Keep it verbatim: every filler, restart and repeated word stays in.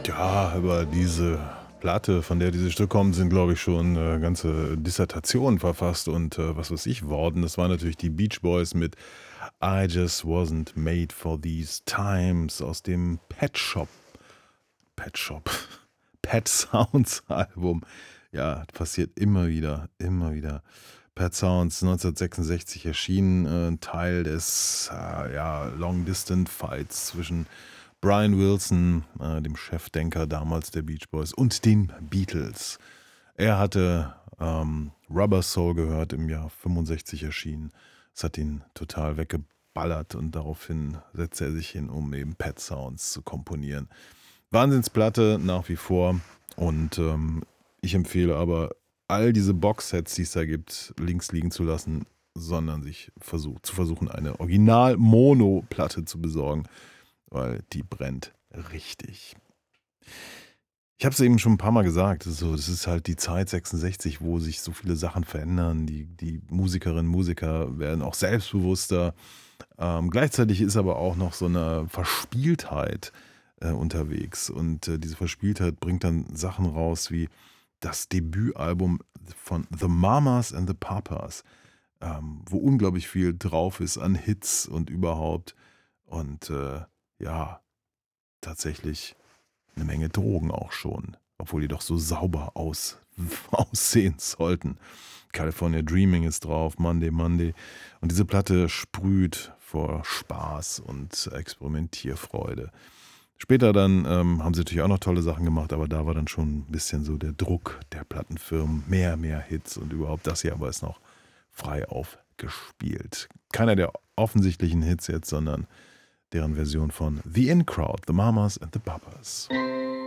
Ja, über diese Platte, von der dieses Stück kommt, sind, glaube ich, schon, äh, ganze Dissertationen verfasst und, äh, was weiß ich worden. Das waren natürlich die Beach Boys mit „I just wasn't made for these times" aus dem Pet Shop Pet Shop Pet Sounds Album. Ja, passiert immer wieder, immer wieder. Pet Sounds neunzehnhundertsechsundsechzig erschienen, äh, 'n Teil des, äh, ja, Long Distance Fights zwischen Brian Wilson, äh, dem Chefdenker damals der Beach Boys, und den Beatles. Er hatte, ähm, Rubber Soul gehört, im Jahr fünfundsechzig erschienen. Es hat ihn total weggeballert und daraufhin setzte er sich hin, um eben Pet Sounds zu komponieren. Wahnsinnsplatte nach wie vor und, ähm, ich empfehle aber, all diese Boxsets, die es da gibt, links liegen zu lassen, sondern sich versuch zu versuchen, eine Original-Mono-Platte zu besorgen, weil die brennt richtig. Ich habe es eben schon 'n paarmal gesagt, so, das ist halt die Zeit sechsundsechzig, wo sich so viele Sachen verändern. Die die Musikerinnen, Musiker werden auch selbstbewusster. Ähm, gleichzeitig ist aber auch noch so 'ne Verspieltheit, äh, unterwegs und, äh, diese Verspieltheit bringt dann Sachen raus wie das Debütalbum von The Mamas and the Papas, ähm, wo unglaublich viel drauf ist an Hits und überhaupt und, äh, ja, tatsächlich 'ne Menge Drogen auch schon, obwohl die doch so sauber aus aussehen sollten. California Dreaming ist drauf, Monday Monday und diese Platte sprüht vor Spaß und Experimentierfreude. Später dann, ähm, haben sie natürlich auch noch tolle Sachen gemacht, aber da war dann schon 'n bisschen so der Druck der Plattenfirmen. Mehr, mehr Hits und überhaupt. Das hier aber ist noch frei aufgespielt. Keiner der offensichtlichen Hits jetzt, sondern deren Version von The In Crowd, The Mamas and the Papas.